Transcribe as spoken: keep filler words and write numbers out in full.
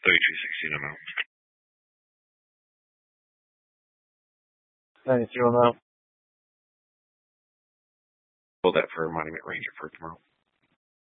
thirty-two sixteen amount. ninety-two amount. Hold that for Monument Ranger for tomorrow.